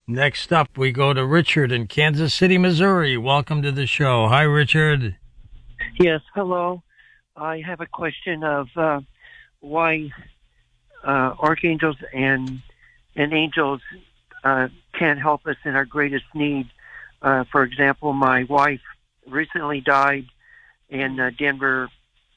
Next up, we go to Richard in Kansas City, Missouri. Welcome to the show. Hi, Richard. Yes, hello. I have a question of why archangels and angels can't help us in our greatest need. For example, my wife recently died in Denver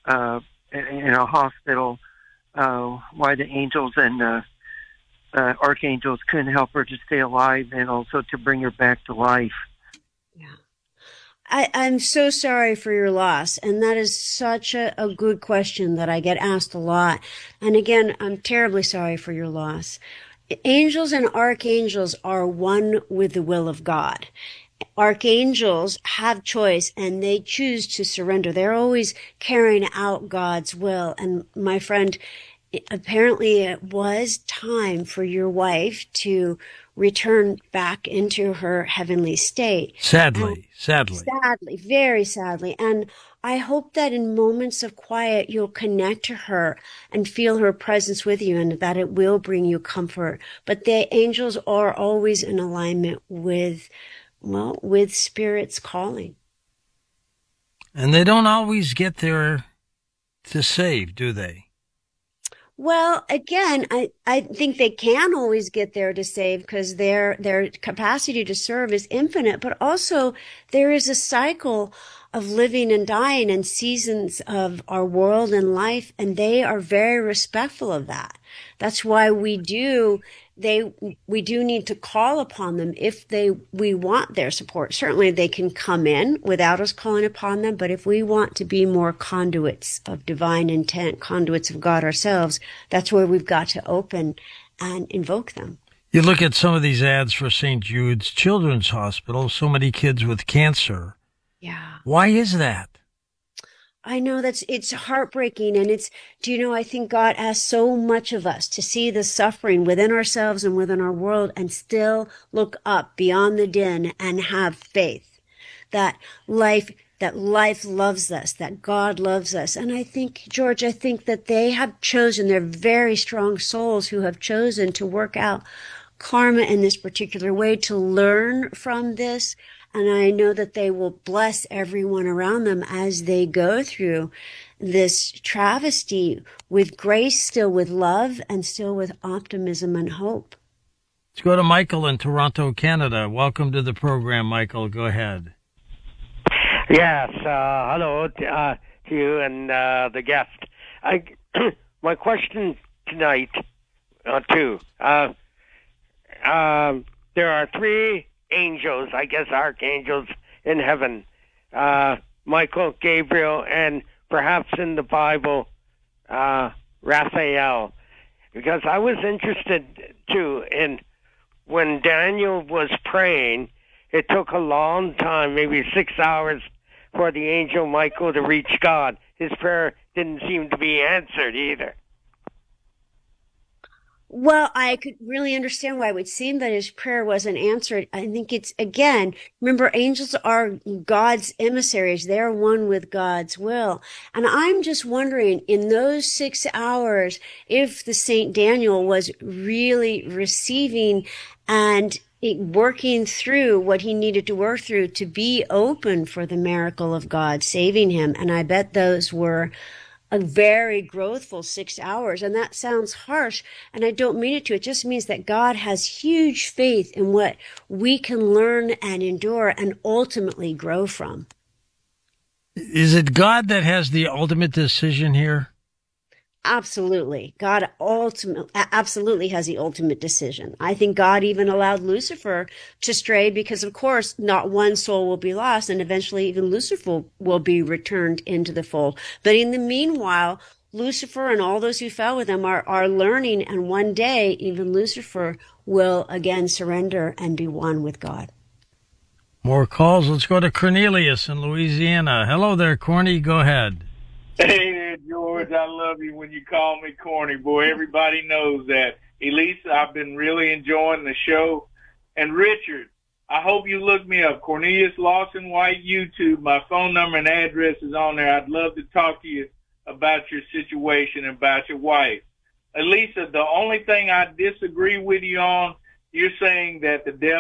in a hospital. Why the angels and archangels couldn't help her to stay alive and also to bring her back to life. Yeah. I'm so sorry for your loss. And that is such a good question that I get asked a lot. And again, I'm terribly sorry for your loss. Angels and archangels are one with the will of God. Archangels have choice and they choose to surrender. They're always carrying out God's will. And my friend, apparently it was time for your wife to return back into her heavenly state. Sadly. Sadly, very sadly. And I hope that in moments of quiet, you'll connect to her and feel her presence with you and that it will bring you comfort. But the angels are always in alignment with Spirit's calling. And they don't always get there to save, do they? Well, again, I think they can always get there to save because their capacity to serve is infinite, but also there is a cycle of living and dying and seasons of our world and life, and they are very respectful of that. That's why we do need to call upon them if we want their support. Certainly they can come in without us calling upon them, but if we want to be more conduits of divine intent, conduits of God ourselves, that's where we've got to open and invoke them. You look at some of these ads for St. Jude's Children's Hospital, so many kids with cancer. Yeah. Why is that? I know it's heartbreaking. And I think God asks so much of us to see the suffering within ourselves and within our world and still look up beyond the din and have faith that life loves us, that God loves us. And I think, George, that they have chosen, they're very strong souls who have chosen to work out karma in this particular way, to learn from this. And I know that they will bless everyone around them as they go through this travesty with grace, still with love, and still with optimism and hope. Let's go to Michael in Toronto, Canada. Welcome to the program, Michael. Go ahead. Yes, hello to you and the guest. My question tonight, too. There are three angels, I guess archangels in heaven, Michael, Gabriel, and perhaps in the Bible, Raphael. Because I was interested, too, in when Daniel was praying, it took a long time, maybe 6 hours, for the angel Michael to reach God. His prayer didn't seem to be answered either. Well, I could really understand why it would seem that his prayer wasn't answered. I think it's, again, remember, angels are God's emissaries. They're one with God's will. And I'm just wondering, in those 6 hours, if the Saint Daniel was really receiving and working through what he needed to work through to be open for the miracle of God saving him. And I bet those were a very growthful 6 hours. And that sounds harsh, and I don't mean it to. It just means that God has huge faith in what we can learn and endure and ultimately grow from. Is it God that has the ultimate decision here? Absolutely. God absolutely has the ultimate decision. I think God even allowed Lucifer to stray because, of course, not one soul will be lost, and eventually even Lucifer will be returned into the fold. But in the meanwhile, Lucifer and all those who fell with him are learning, and one day even Lucifer will again surrender and be one with God. More calls. Let's go to Cornelius in Louisiana. Hello there, Corny. Go ahead. Hey there, George. I love you when you call me corny, boy. Everybody knows that. Elisa, I've been really enjoying the show. And Richard, I hope you look me up. Cornelius Lawson White, YouTube. My phone number and address is on there. I'd love to talk to you about your situation and about your wife. Elisa, the only thing I disagree with you on, you're saying that the devil